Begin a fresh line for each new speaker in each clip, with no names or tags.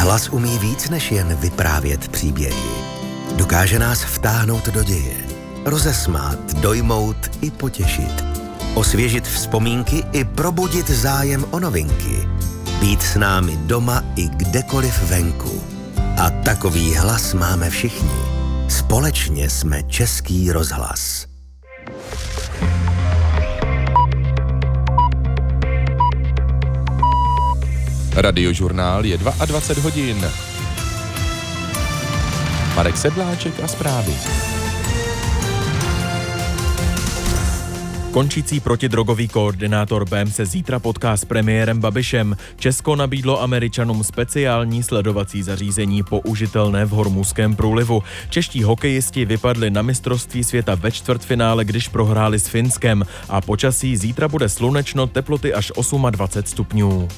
Hlas umí víc než jen vyprávět příběhy. Dokáže nás vtáhnout do děje, rozesmát, dojmout i potěšit, osvěžit vzpomínky i probudit zájem o novinky, být s námi doma i kdekoliv venku. A takový hlas máme všichni. Společně jsme Český rozhlas.
Radiožurnál je 22 hodin. Marek Sedláček a zprávy. Končící protidrogový koordinátor BEM se zítra potká s premiérem Babišem. Česko nabídlo Američanům speciální sledovací zařízení použitelné v Hormuzském průlivu. Čeští hokejisti vypadli na mistrovství světa ve čtvrtfinále, když prohráli s Finskem. A počasí zítra bude slunečno, teploty až 28 stupňů.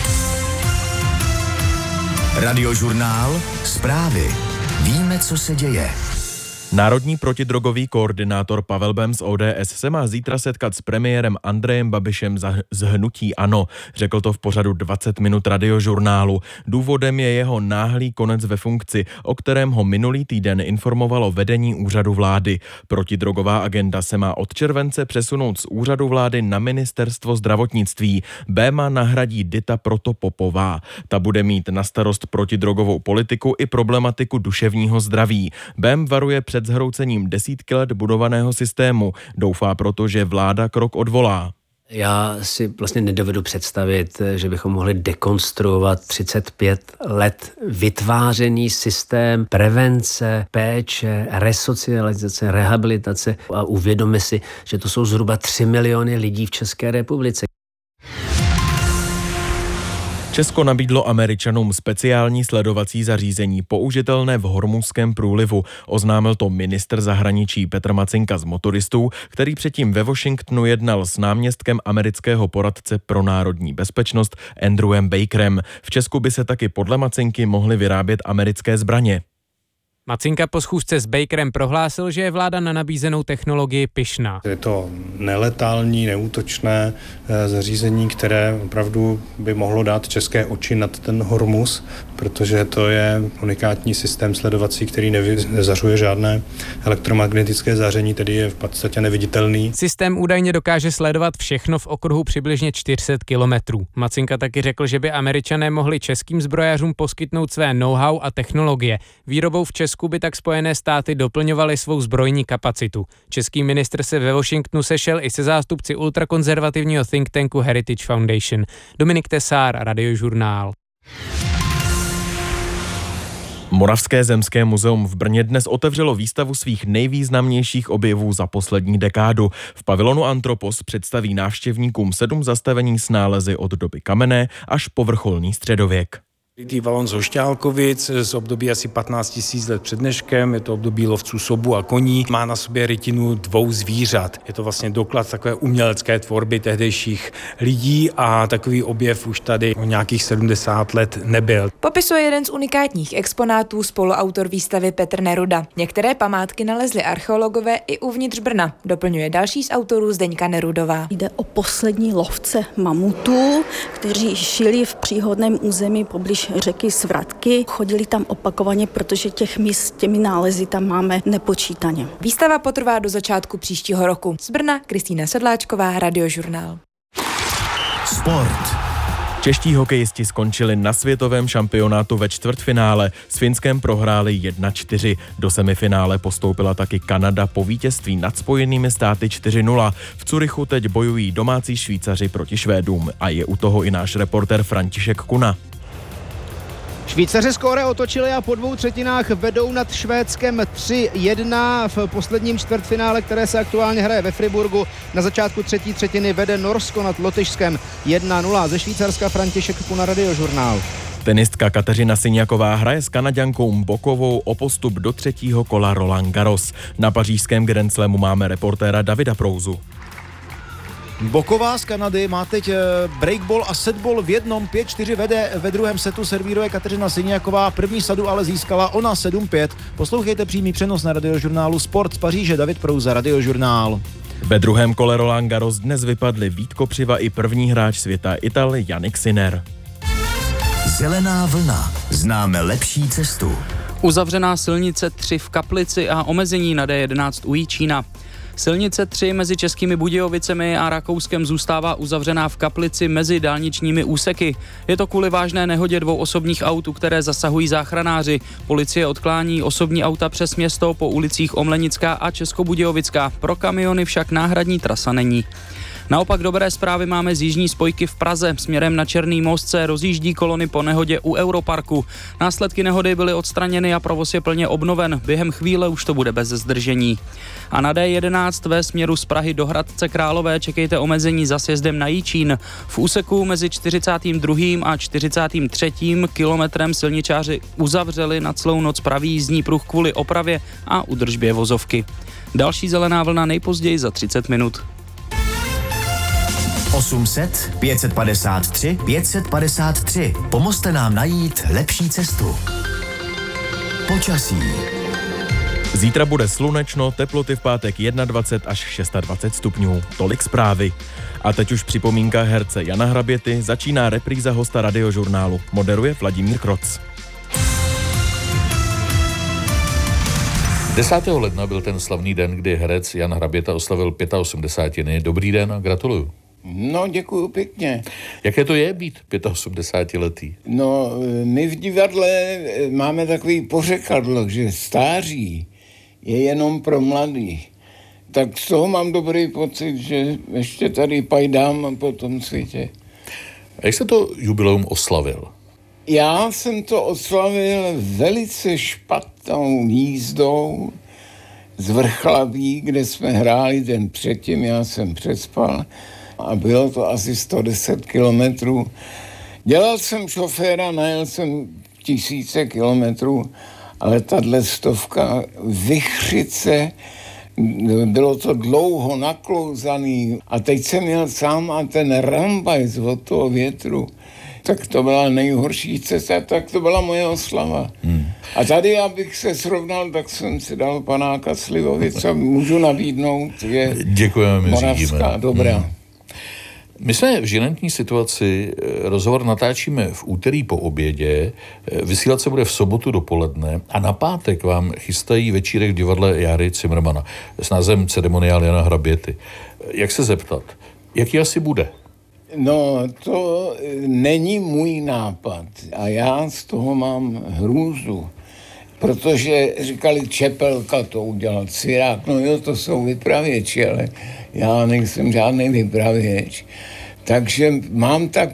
Radiožurnál, zprávy. Víme, co se děje.
Národní protidrogový koordinátor Pavel Bem z ODS se má zítra setkat s premiérem Andrejem Babišem z hnutí ANO. Řekl to v pořadu 20 minut Radiožurnálu. Důvodem je jeho náhlý konec ve funkci, o kterém ho minulý týden informovalo vedení úřadu vlády. Protidrogová agenda se má od července přesunout z úřadu vlády na ministerstvo zdravotnictví. Béma nahradí Dita Protopopová. Ta bude mít na starost protidrogovou politiku i problematiku duševního zdraví. Bem varuje před zhroucením desítky let budovaného systému. Doufá proto, že vláda krok odvolá.
Já si vlastně nedovedu představit, že bychom mohli dekonstruovat 35 let vytvářený systém prevence, péče, resocializace, rehabilitace a uvědomme si, že to jsou zhruba 3 miliony lidí v České republice.
Česko nabídlo Američanům speciální sledovací zařízení použitelné v Hormuzském průlivu. Oznámil to ministr zahraničí Petr Macinka z Motoristů, který předtím ve Washingtonu jednal s náměstkem amerického poradce pro národní bezpečnost Andrewem Bakerem. V Česku by se taky podle Macinky mohly vyrábět americké zbraně.
Macinka po schůzce s Bakerem prohlásil, že je vláda na nabízenou technologii pyšná.
Je to neletální, neútočné zařízení, které opravdu by mohlo dát české oči nad ten Hormuz, protože to je unikátní systém sledovací, který nezařuje žádné elektromagnetické záření, tedy je v podstatě neviditelný.
Systém údajně dokáže sledovat všechno v okruhu přibližně 400 kilometrů. Macinka taky řekl, že by Američané mohli českým zbrojařům poskytnout své know-how a technologie. Výrobou v Česku by tak Spojené státy doplňovaly svou zbrojní kapacitu. Český ministr se ve Washingtonu sešel i se zástupci ultrakonzervativního think tanku Heritage Foundation. Dominik Tesár, Radiožurnál.
Moravské zemské muzeum v Brně dnes otevřelo výstavu svých nejvýznamnějších objevů za poslední dekádu. V pavilonu Antropos představí návštěvníkům 7 zastavení s nálezy od doby kamenné až po vrcholný středověk.
Rytý valon z Hošťálkovic z období asi 15 000 let před dneškem, je to období lovců sobu a koní, má na sobě rytinu 2 zvířat. Je to vlastně doklad takové umělecké tvorby tehdejších lidí a takový objev už tady o nějakých 70 let nebyl.
Popisuje jeden z unikátních exponátů spoluautor výstavy Petr Neruda. Některé památky nalezli archeologové i uvnitř Brna, doplňuje další z autorů Zdeňka Nerudová.
Jde o poslední lovce mamutů, kteří žili v příhodném území poblíž řeky Svratky. Chodili tam opakovaně, protože těch míst s těmi nálezy tam máme nepočítaně.
Výstava potrvá do začátku příštího roku. Z Brna Kristýna Sedláčková, Radiožurnál.
Sport.
Čeští hokejisti skončili na světovém šampionátu ve čtvrtfinále. S Finskem prohráli 1-4. Do semifinále postoupila taky Kanada po vítězství nad Spojenými státy 4-0. V Curychu teď bojují domácí Švýcaři proti Švédům a je u toho i náš reporter František Kuna.
Švýcaři skóre otočili a po 2 třetinách vedou nad Švédskem 3-1 v posledním čtvrtfinále, které se aktuálně hraje ve Friburgu. Na začátku 3. třetiny vede Norsko nad Lotyšskem 1-0. Ze Švýcarska František Kuna, Radiožurnál.
Tenistka Kateřina Syňaková hraje s Kanaďankou Bokovou o postup do 3. kola Roland Garros. Na pařížském Grand Slamu máme reportéra Davida Prouzu.
Boková z Kanady má teď breakball a setball v jednom, 5-4 vede, ve druhém setu servíruje Kateřina Syňaková, první sadu ale získala ona 7-5. Poslouchejte přímý přenos na Radiožurnálu Sport z Paříže, David Prouza, Radiožurnál.
Ve druhém kole Roland Garros dnes vypadli Vít Kopřiva i první hráč světa Ital Jannik Sinner.
Zelená vlna. Známe lepší cestu.
Uzavřená silnice 3 v Kaplici a omezení na D11 u Jičína. Silnice 3 mezi Českými Budějovicemi a Rakouskem zůstává uzavřená v Kaplici mezi dálničními úseky. Je to kvůli vážné nehodě 2 osobních aut, které zasahují záchranáři. Policie odklání osobní auta přes město po ulicích Omlenická a Českobudějovická. Pro kamiony však náhradní trasa není. Naopak dobré zprávy máme z jižní spojky v Praze. Směrem na Černý most se rozjíždí kolony po nehodě u Europarku. Následky nehody byly odstraněny a provoz je plně obnoven. Během chvíle už to bude bez zdržení. A na D11 ve směru z Prahy do Hradce Králové čekejte omezení za sjezdem na Jičín. V úseku mezi 42. a 43. kilometrem silničáři uzavřeli na celou noc pravý jízdní pruh kvůli opravě a údržbě vozovky. Další zelená vlna nejpozději za 30 minut.
800 553 553. Pomozte nám najít lepší cestu. Počasí.
Zítra bude slunečno, teploty v pátek 21 až 26 stupňů. Tolik zprávy. A teď už připomínka herce Jana Hraběty, začíná repríza hosta Radiožurnálu. Moderuje Vladimír Kroc.
10. ledna byl ten slavný den, kdy herec Jan Hraběta oslavil 85. Dobrý den a gratuluju.
No, děkuju pěkně.
Jaké to je být 85letý?
No, my v divadle máme takový pořekadlo, že stáří je jenom pro mladý. Tak z toho mám dobrý pocit, že ještě tady pajdám po tom světě.
A jak jste to jubileum oslavil?
Já jsem to oslavil velice špatnou jízdou z Vrchlaví, kde jsme hráli den předtím, já jsem přespal a bylo to asi 110 kilometrů. Dělal jsem šoféra, najel jsem 1000 kilometrů, ale tahle 100 Vychřice, bylo to dlouho naklouzaný a teď jsem měl sám a ten rambajs od toho větru, tak to byla nejhorší cesta, tak to byla moje oslava. A tady, abych se srovnal, tak jsem si dal panáka Slivovice, můžu nabídnout, je
děkujeme,
moravská, dobrá.
My jsme v žilentní situaci, rozhovor natáčíme v úterý po obědě, vysílat se bude v sobotu dopoledne a na pátek vám chystají večírek v divadle Járy Cimrmana s názvem Ceremoniál Jana Hraběty. Jak se zeptat? Jaký asi bude?
No, to není můj nápad a já z toho mám hrůzu, protože říkali Čepelka to udělal, Cvirák, no jo, to jsou vypravěči, ale já nejsem žádný vypravěč. Takže mám tak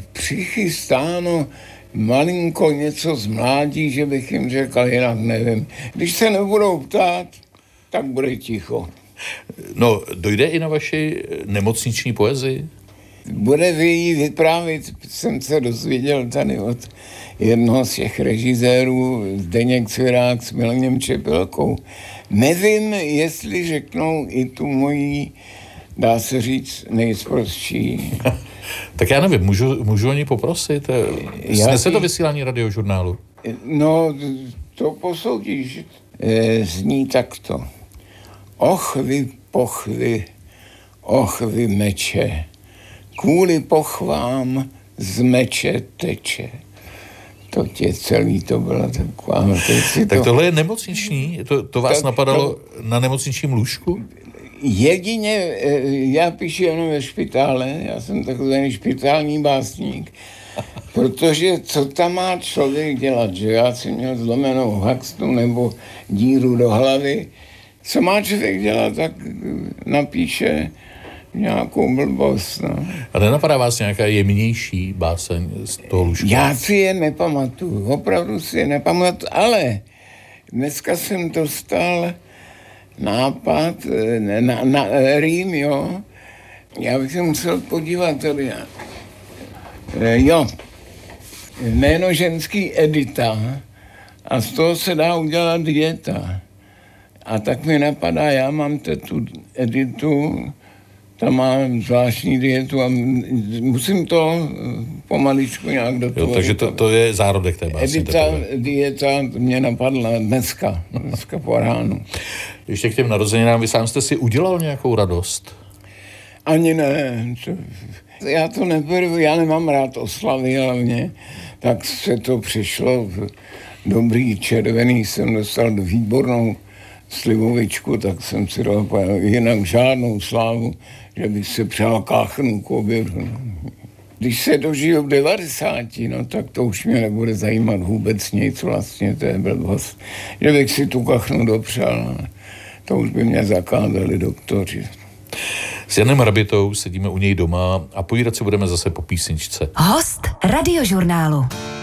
přichystáno malinko něco z mládí, že bych jim řekl, jinak nevím. Když se nebudou ptát, tak bude ticho.
No, dojde i na vaši nemocniční poezii?
Bude jí vyprávět, jsem se dozvěděl tady od jednoho z těch režisérů, Zdeněk Cvirák s Milanem Čepelkou. Nevím, jestli řeknou i tu moji, dá se říct, nejsprostší.
Tak já nevím, můžu o ní poprosit? Snese to vysílání Radiožurnálu?
No, to posoudíš. Zní takto. Och vy pochvy, och vy meče, kvůli pochvám z meče teče. To tě celý, to byla taková...
Tak tohle je nemocniční? To vás napadalo na nemocničním lůžku?
Jedině, já píšu jenom ve špitále, já jsem takový špitální básník, protože co tam má člověk dělat, že já jsem měl zlomenou haxnu nebo díru do hlavy, co má člověk dělat, tak napíše nějakou blbost, no.
A nenapadá vás nějaká jemnější báseň z toho lůžka?
Já si je nepamatuju, opravdu si je nepamatuju, ale dneska jsem dostal nápad na rým, jo. Já bych se musel podívat tady. Jo, jméno ženský Edita a z toho se dá udělat dieta. A tak mi napadá, já mám tu Editu, ta má zvláštní dietu a musím to pomaličku nějak do toho.
Takže to je zárodek té básně.
Edita, dieta mě napadla dneska po ránu.
Ještě k těm narozeninám, vy sám jste si udělal nějakou radost?
Ani ne. Já to neberu, já nemám rád oslavy hlavně, tak se to přišlo. Dobrý červený jsem dostal výbornou slivovičku, tak jsem si dal jinak žádnou slávu, že bych se přál káchnu k obědu. Když se dožiju v 90, no tak to už mě nebude zajímat vůbec nic vlastně, to je blbost. Že bych si tu kachnu dopřál, to už by mě zakázali doktoři.
S Janem Hrabitou sedíme u něj doma a povídat se budeme zase po písničce.
Host Radiožurnálu.